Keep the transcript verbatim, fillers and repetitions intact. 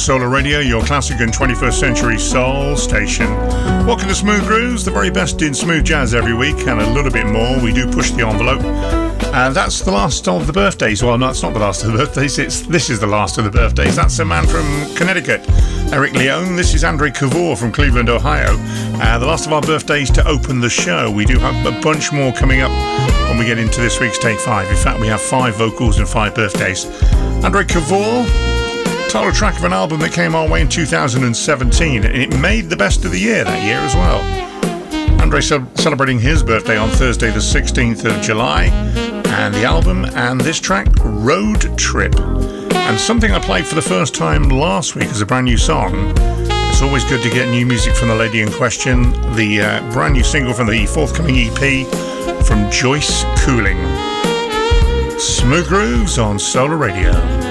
Solar Radio, your classic and twenty-first century soul station. Welcome to Smooth Grooves, the very best in smooth jazz every week, and a little bit more. We do push the envelope. And that's the last of the birthdays. Well, no, it's not the last of the birthdays. It's This is the last of the birthdays. That's a man from Connecticut, Eric Leone. This is Andre Cavour from Cleveland, Ohio. Uh, the last of our birthdays to open the show. We do have a bunch more coming up when we get into this week's Take Five. In fact, we have five vocals and five birthdays. Andre Cavour, title track of an album that came our way in two thousand seventeen, and it made the best of the year that year as well. Andre ce- celebrating his birthday on Thursday the sixteenth of July, and the album and this track, Road Trip. And something I played for the first time last week as a brand new song. It's always good to get new music from the lady in question, the uh, brand new single from the forthcoming E P from Joyce Cooling. Smooth Grooves on Solar Radio.